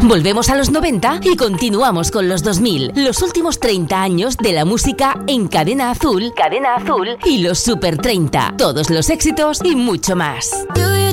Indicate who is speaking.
Speaker 1: Volvemos a los 90 y continuamos con los 2000. Los últimos 30 años de la música en Cadena Azul y los Super 30. Todos los éxitos y mucho más.
Speaker 2: Do you